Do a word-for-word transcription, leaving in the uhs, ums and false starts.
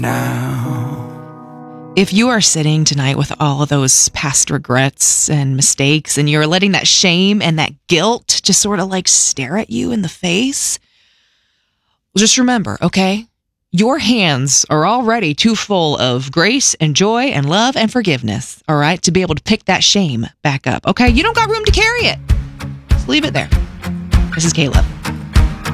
now. If you are sitting tonight with all of those past regrets and mistakes, and you're letting that shame and that guilt just sort of like stare at you in the face, just remember, okay? Your hands are already too full of grace and joy and love and forgiveness, all right, to be able to pick that shame back up, okay? You don't got room to carry it. Just leave it there. This is Caleb.